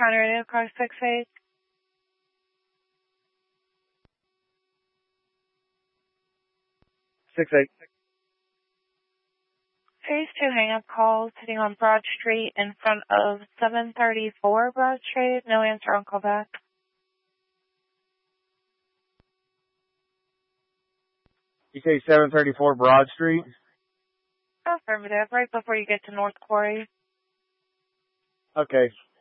County Radio Car 68. Phase 2 hang-up call sitting on Broad Street in front of 734 Broad Street. No answer on call back. You say 734 Broad Street? Affirmative, right before you get to North Quarry. Okay.